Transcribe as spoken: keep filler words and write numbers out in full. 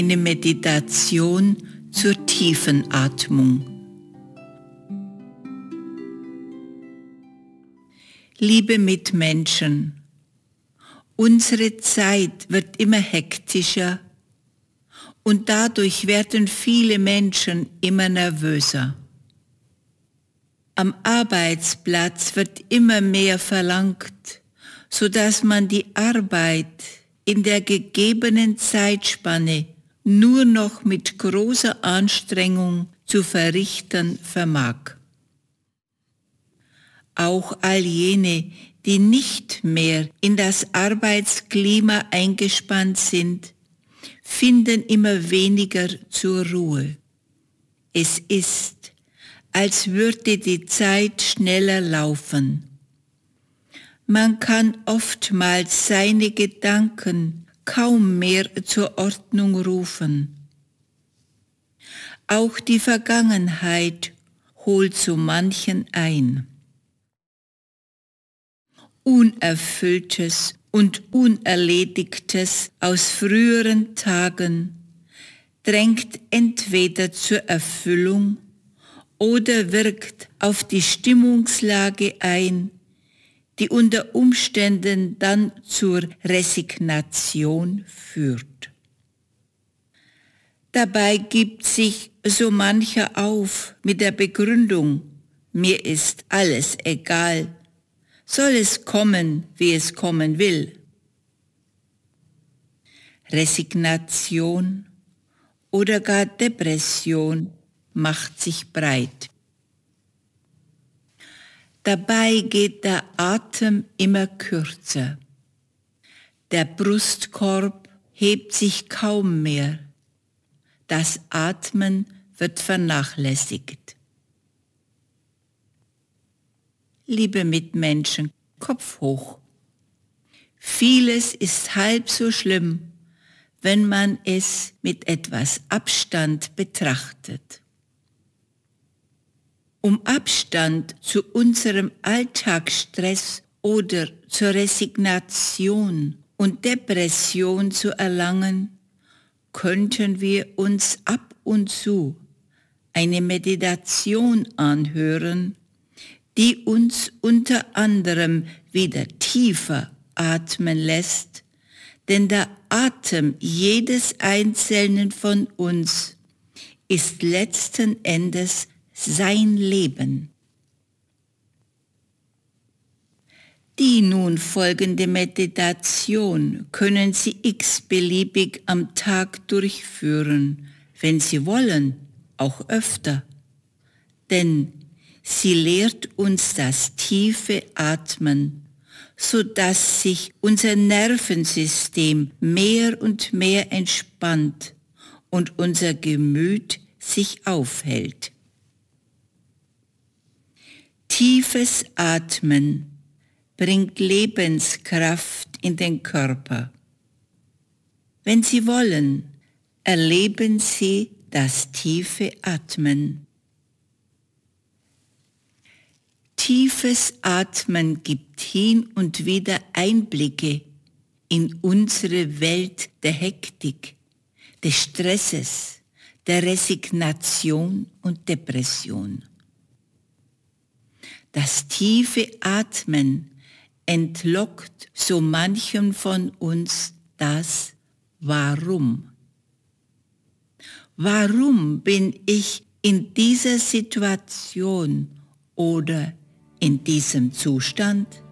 Eine Meditation zur tiefen Atmung. Liebe Mitmenschen, unsere Zeit wird immer hektischer und dadurch werden viele Menschen immer nervöser. Am Arbeitsplatz wird immer mehr verlangt, sodass man die Arbeit in der gegebenen Zeitspanne nur noch mit großer Anstrengung zu verrichten vermag. Auch all jene, die nicht mehr in das Arbeitsklima eingespannt sind, finden immer weniger zur Ruhe. Es ist, als würde die Zeit schneller laufen. Man kann oftmals seine Gedanken kaum mehr zur Ordnung rufen. Auch die Vergangenheit holt so manchen ein. Unerfülltes und Unerledigtes aus früheren Tagen drängt entweder zur Erfüllung oder wirkt auf die Stimmungslage ein, die unter Umständen dann zur Resignation führt. Dabei gibt sich so mancher auf mit der Begründung, mir ist alles egal, soll es kommen, wie es kommen will. Resignation oder gar Depression macht sich breit. Dabei geht der Atem immer kürzer. Der Brustkorb hebt sich kaum mehr. Das Atmen wird vernachlässigt. Liebe Mitmenschen, Kopf hoch. Vieles ist halb so schlimm, wenn man es mit etwas Abstand betrachtet. Um Abstand zu unserem Alltagsstress oder zur Resignation und Depression zu erlangen, könnten wir uns ab und zu eine Meditation anhören, die uns unter anderem wieder tiefer atmen lässt, denn der Atem jedes Einzelnen von uns ist letzten Endes sein Leben. Die nun folgende Meditation können Sie x-beliebig am Tag durchführen, wenn Sie wollen, auch öfter. Denn sie lehrt uns das tiefe Atmen, sodass sich unser Nervensystem mehr und mehr entspannt und unser Gemüt sich aufhält. Tiefes Atmen bringt Lebenskraft in den Körper. Wenn Sie wollen, erleben Sie das tiefe Atmen. Tiefes Atmen gibt hin und wieder Einblicke in unsere Welt der Hektik, des Stresses, der Resignation und Depression. Das tiefe Atmen entlockt so manchem von uns das Warum. Warum bin ich in dieser Situation oder in diesem Zustand?